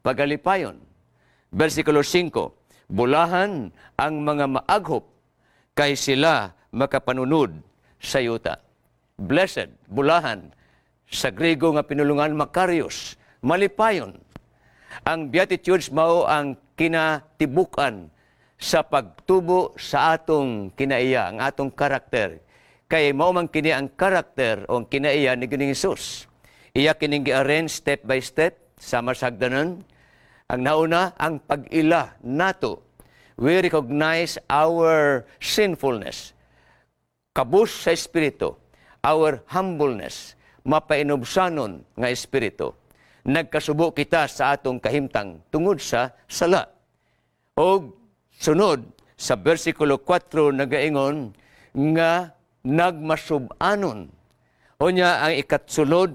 pagalipayon. Versikulo 5, bulahan ang mga maaghop, kay sila makapanunod sa yuta. Blessed, bulahan, sa Griego nga pinulungan Makarios, malipayon. Ang Beatitudes mao ang kinatibukan sa pagtubo sa atong kinaiya, ang atong karakter. Kay mao man kini ang karakter o ang kinaiya ni Ginoong Hesus. Iya kining gi-arrange step by step sama sa hagdanan. Ang nauna, ang pag-ila nato. We recognize our sinfulness. Kabus sa espiritu, our humbleness, mapainobsanon nga espiritu. Nagkasubo kita sa atong kahimtang tungod sa sala. O sunod, sa versikulo 4 nagaingon nga nagmasubanon. O niya ang ikatsulod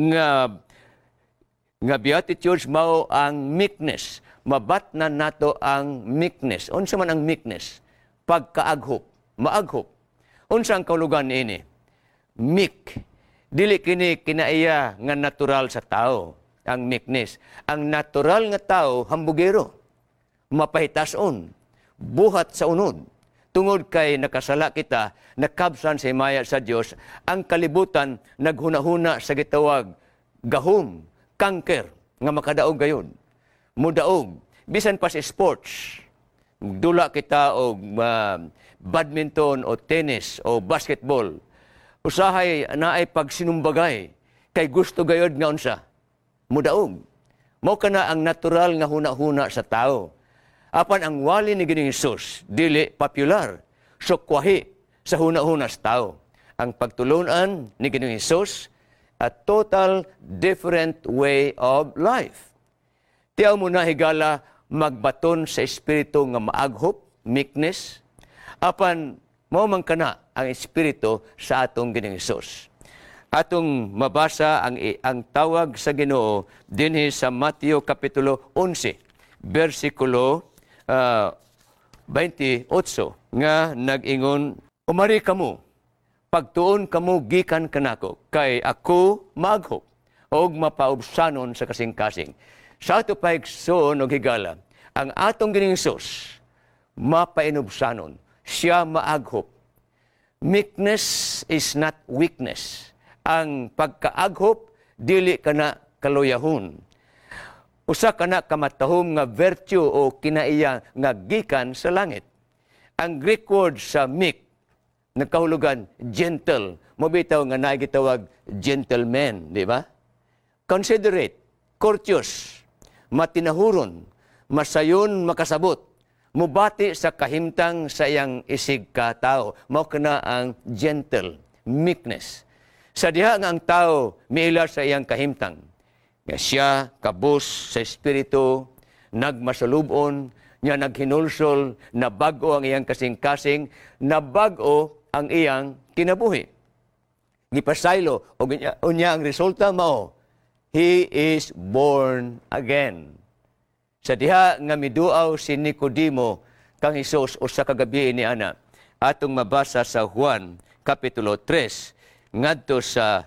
nga Beatitudes mao ang meekness. Mabatnan nato ang meekness. Unsa man ang meekness? Pagkaaghop, maaghop. Unsa ang kaulugan niini? Meek. Dili kini kinaiya nga natural sa tao, ang meekness. Ang natural nga tao, hambugero, mapahitason, buhat sa unod. Tungod kay nakasala kita, nakabsan sa himaya sa Dios, ang kalibutan naghunahuna sa gitawag gahom, kanker, nga makadaog gayon. Mudaog, bisan pa sa sports. Dula kita og badminton o tennis o basketball. Usahay na ay pagsinumbagay kay gusto gayod nga unsa. Mudaog. Mao kana ang natural nga huna-huna sa tao. Apan ang wali ni Ginoong Hesus dili popular. Sukwahi sa huna-huna sa tao. Ang pagtulunan ni Ginoong Hesus, a total different way of life. Tiyaw mo na higala magbaton sa espiritu nga maaghop, meekness. Apan mao man kana ang espiritu sa atong Ginoong Hesus. Atong mabasa ang tawag sa Ginoo dinhi sa Mateo kapitulo 11, versikulo 28 nga nag-ingon, umari kamo, pagtuon kamo gikan kanako, kay ako maaghop og mapaubsanon sa kasing-kasing. Sa ato paigsoon og higala, ang atong Ginoong Hesus mapainubsanon, siya maaghop. Meekness is not weakness. Ang pagkaaghop dili kana kaluyahon. Usa kana kamatahom nga virtue o kinaiya nga gikan sa langit. Ang Greek word sa meek nagkahulugan gentle. Mobitaw nga nagitawag gentleman, di ba? Considerate, courteous, matinahuron, masayon makasabot, mubati sa kahimtang sa iyang isig ka tao. Mao kana ang gentle, meekness. Sa diha nga ang tao miila sa iyang kahimtang, nga siya kabus sa espiritu, nagmasalubon, niya naghinulsol, nabago ang iyang kasing-kasing, nabago ang iyang kinabuhi. Gipasaylo, o unya ang resulta mao, he is born again. Sa diha nga miduaw si Nicodemo kang Hesus usa ka gabi ni ana, atong mabasa sa Juan kapitulo 3 ngadto sa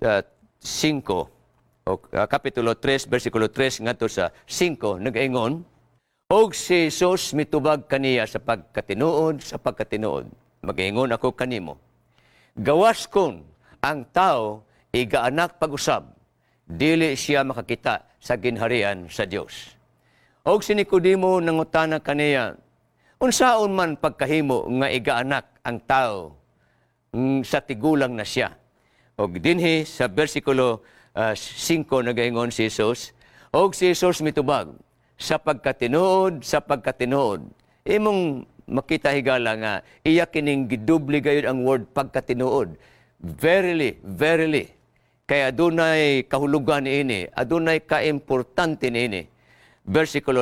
5 o kapitulo 3 bersikulo 3 ngadto sa 5 nag-ingon, og si Jesus mitubag kaniya sa pagkatinuod, mag-ingon ako kanimo, gawas kon ang tao igaanak pag-usab, dili siya makakita sa ginharian sa Dios. Og si Nicodemo nangutana kaniya, unsaon man pagkahimo nga igaanak ang tao sa tigulang na siya. Og dinhi sa bersikulo 5 nagaingon si Jesus, og si Jesus mitubag, sa pagkatinuod, imong makita higala nga, iya kining gidubli gayud ang word pagkatinuod. Verily, verily. Kaya adunay kahulugan niini, adunay kaimportante niini. Versikulo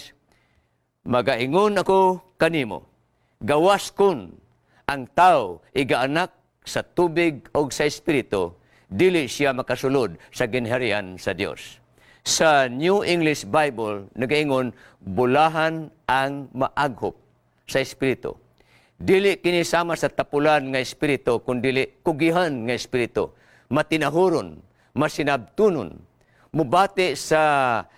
6, magaingon ako kanimo, gawas kun ang tao igaanak sa tubig o sa espiritu, dili siya makasulod sa ginharian sa Dios. Sa New English Bible, nagaingon, bulahan ang maaghop sa espiritu. Dili kinisama sa tapulan nga espiritu, kundi kugihan nga espiritu. Matinahuron, masinabtunon, mubati sa